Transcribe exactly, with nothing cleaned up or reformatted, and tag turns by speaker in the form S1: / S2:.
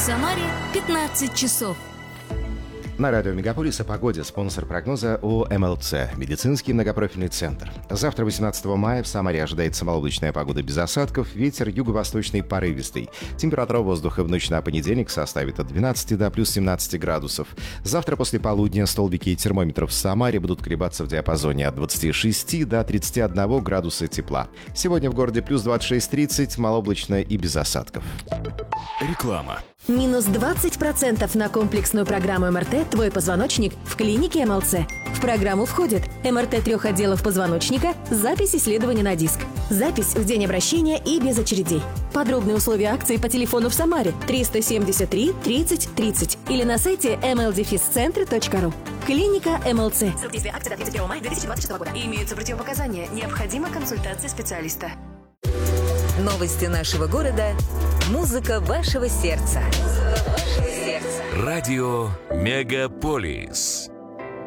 S1: Самаре пятнадцать часов.
S2: На радио «Мегаполис» о погоде. Спонсор прогноза ООО «эм эл цэ» – медицинский многопрофильный центр. Завтра, восемнадцатого мая, в Самаре ожидается малооблачная погода без осадков, ветер юго-восточный порывистый. Температура воздуха в ночь на понедельник составит от двенадцати до плюс семнадцати градусов. Завтра после полудня столбики термометров в Самаре будут колебаться в диапазоне от двадцати шести до тридцати одного градуса тепла. Сегодня в городе плюс двадцать шесть тридцать, малооблачно и без осадков.
S3: Реклама.
S4: Минус двадцать процентов на комплексную программу эм эр тэ «Твой позвоночник» в клинике эм эл цэ. В программу входит эм эр тэ трех отделов позвоночника, запись исследования на диск, запись в день обращения и без очередей. Подробные условия акции по телефону в Самаре триста семьдесят три тридцать тридцать или на сайте эм эл дефис центр точка ру. Клиника эм эл цэ. Срок действия акции до тридцать первого мая две тысячи двадцать шестого года. Имеются противопоказания. Необходима консультация специалиста.
S5: Новости нашего города. Музыка вашего сердца.
S3: Радио «Мегаполис».